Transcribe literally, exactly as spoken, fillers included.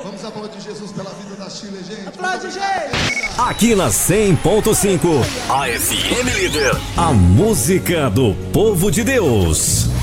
Vamos aplaudir Jesus pela vida da Chile, gente. Aplaude, gente. Aqui na cem ponto cinco, a F M Líder, a música do povo de Deus.